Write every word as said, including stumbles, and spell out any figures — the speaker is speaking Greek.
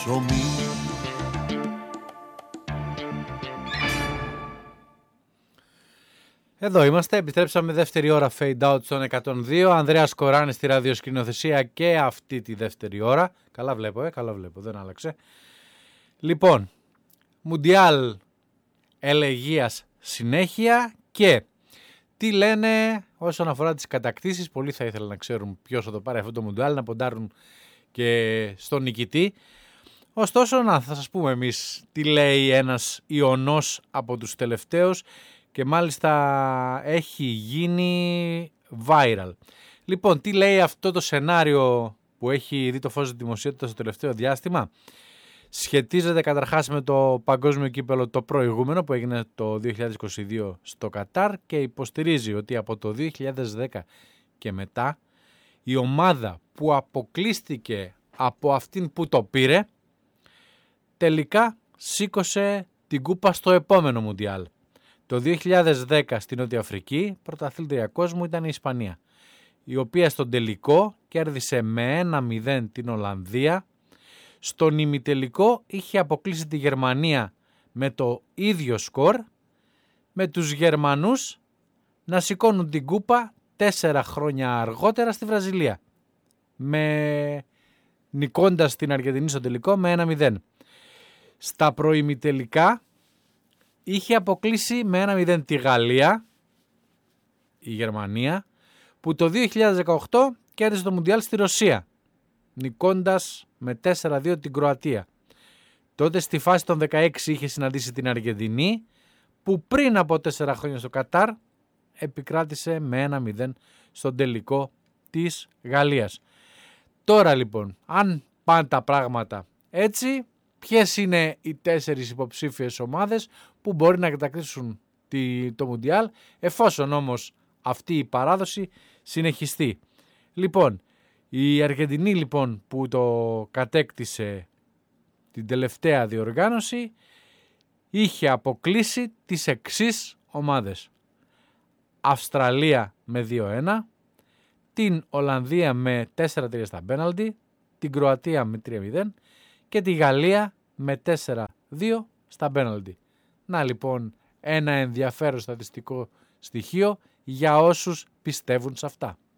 Εδώ είμαστε, επιστρέψαμε δεύτερη ώρα fade out στον εκατόν δύο. Ανδρέας Κοράνης στη ραδιοσκηνοθεσία και αυτή τη δεύτερη ώρα. Καλά βλέπω, ε, καλά βλέπω, δεν άλλαξε. Λοιπόν, Μουντιάλ ελεγείας συνέχεια και τι λένε όσον αφορά τις κατακτήσεις. Πολλοί θα ήθελαν να ξέρουν ποιος θα το πάρει αυτό το Μουντιάλ, να ποντάρουν και στον νικητή. Ωστόσο, να, θα σας πούμε εμείς τι λέει ένας ιονός από τους τελευταίους και μάλιστα έχει γίνει viral. Λοιπόν, τι λέει αυτό το σενάριο που έχει δει το φως της δημοσιότητας στο τελευταίο διάστημα? Σχετίζεται καταρχάς με το παγκόσμιο κύπελλο το προηγούμενο που έγινε το δύο χιλιάδες είκοσι δύο στο Κατάρ και υποστηρίζει ότι από το δύο χιλιάδες δέκα και μετά η ομάδα που αποκλείστηκε από αυτήν που το πήρε τελικά σήκωσε την κούπα στο επόμενο Μουντιάλ. Το δύο χιλιάδες δέκα στην Νότια Αφρική πρωταθλήτρια κόσμου ήταν η Ισπανία, η οποία στον τελικό κέρδισε με ένα μηδέν την Ολλανδία. Στον ημιτελικό είχε αποκλείσει τη Γερμανία με το ίδιο σκορ, με τους Γερμανούς να σηκώνουν την κούπα τέσσερα χρόνια αργότερα στη Βραζιλία, με νικώντας την Αργεντινή στο τελικό με ένα μηδέν. Στα προημιτελικά είχε αποκλείσει με ένα μηδέν τη Γαλλία, η Γερμανία, που το δύο χιλιάδες δεκαοκτώ κέρδισε το Μουντιάλ στη Ρωσία, νικώντας με τέσσερα δύο την Κροατία. Τότε στη φάση των δεκαέξι είχε συναντήσει την Αργεντινή, που πριν από τέσσερα χρόνια στο Κατάρ επικράτησε με ένα μηδέν στον τελικό της Γαλλίας. Τώρα λοιπόν, αν πάνε τα πράγματα έτσι, ποιες είναι οι τέσσερις υποψήφιες ομάδες που μπορεί να κατακτήσουν το Μουντιάλ, εφόσον όμως αυτή η παράδοση συνεχιστεί? Λοιπόν, η Αργεντινή λοιπόν που το κατέκτησε την τελευταία διοργάνωση είχε αποκλείσει τις εξής ομάδες: Αυστραλία με δύο ένα, την Ολλανδία με τέσσερα τρία στα πέναλτι, την Κροατία με τρία μηδέν και τη Γαλλία με τέσσερα δύο στα πέναλτι. Να λοιπόν ένα ενδιαφέρον στατιστικό στοιχείο για όσους πιστεύουν σε αυτά.